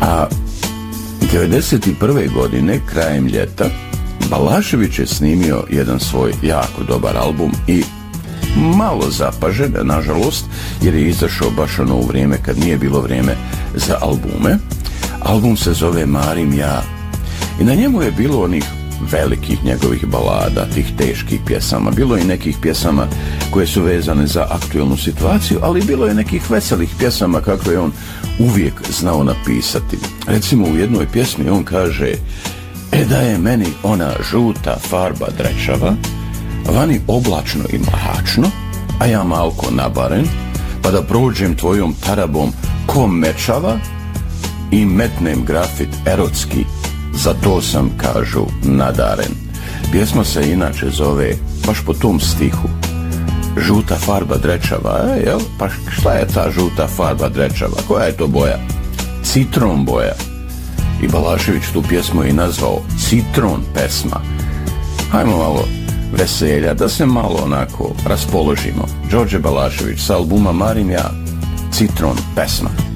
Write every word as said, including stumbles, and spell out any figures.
A devedeset prve godine, krajem ljeta, Balašević je snimio jedan svoj jako dobar album i malo zapažen, nažalost, jer je izašao baš ono u vrijeme kad nije bilo vrijeme za albume. Album se zove Marim ja i na njemu je bilo onih velikih njegovih balada, tih teških pjesama. Bilo je nekih pjesama koje su vezane za aktualnu situaciju, ali bilo je nekih veselih pjesama kako je on uvijek znao napisati. Recimo u jednoj pjesmi on kaže: e da je meni ona žuta farba drečava, vani oblačno i mlahačno, a ja malko nabaren, pa da prođem tvojom tarabom ko mečava i metnem grafit erotski, za to sam, kažu, nadaren. Pjesma se inače zove baš po tom stihu Žuta farba drečava, e, jel? Pa šta je ta žuta farba drečava? Koja je to boja? Citron boja. I Balašević tu pjesmu je nazvao Citron pesma. Hajmo malo veselja, da se malo onako raspoložimo. Đorđe Balašević sa albuma Marim ja, Citron pesma.